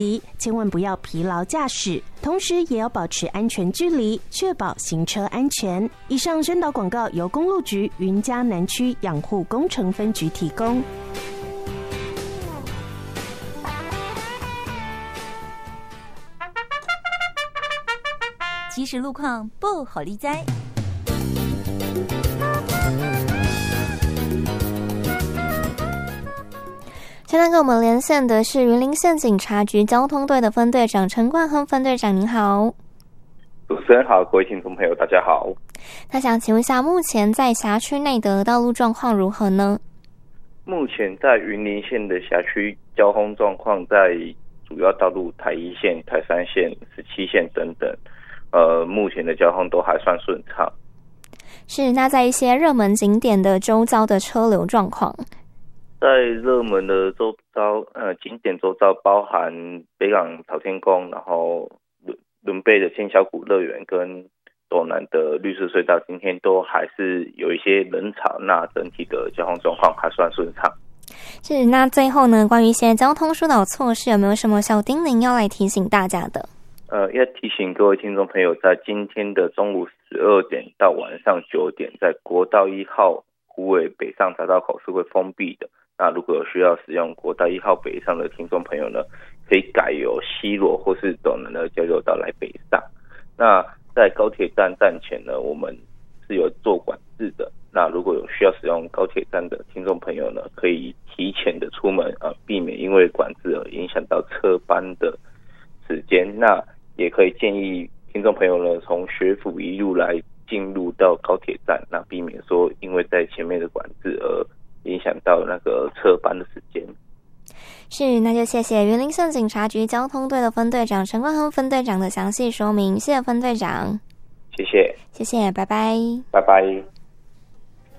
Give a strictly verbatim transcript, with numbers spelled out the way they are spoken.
千万不要疲劳驾驶，同时也要保持安全距离，确保行车安全。以上宣导广告由公路局云嘉南区养护工程分局提供。 即时路况不好理哉。 现在跟我们连线的是云林县警察局交通队的分队长陈冠亨分队长，您好。 主持人好，各位听众朋友大家好。 那想请问一下，目前在辖区内的道路状况如何呢？ 目前在云林县的辖区交通状况，在主要道路台一线、台三线、十七线等等，呃，目前的交通都还算顺畅。 是，那在一些热门景点的周遭的车流状况？ 在热门的周遭，呃，景点周遭包含北港朝天宫，然后伦伦贝的千小谷乐园跟斗南的绿色隧道，今天都还是有一些人潮，那整体的交通状况还算顺畅。 是，那最后呢，关于一些交通疏导措施，有没有什么小叮咛要来提醒大家的？ 呃，要提醒各位听众朋友，在今天的中午十二点到晚上九点，在国道一号虎尾北上匝道口是会封闭的。那如果有需要使用国道一号北上的听众朋友呢，可以改由西螺或是斗南的交流道来北上。那在高铁站站前呢，我们是有做管制的。那如果有需要使用高铁站的听众朋友呢，可以提前的出门啊，避免因为管制而影响到车班的时间。那也可以建议听众朋友呢，从学府一路来进入到高铁站，那避免说因为在前面的管制而影响到那个车班的时间。 是，那就谢谢云林县警察局交通队的分队长陈冠亨分队长的详细说明，谢谢分队长。 谢谢， 谢谢，拜拜， 拜拜。